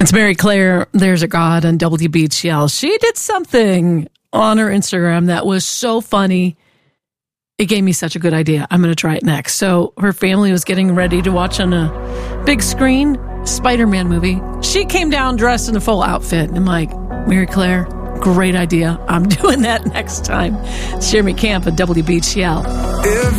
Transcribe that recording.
That's Mary Claire, There's a God on WBHL. She did something on her Instagram that was so funny. It gave me such a good idea. I'm going to try it next. So her family was getting ready to watch on a big screen Spider-Man movie. She came down dressed in a full outfit. I'm like, Mary Claire, great idea. I'm doing that next time. It's Jeremy Camp at WBHL.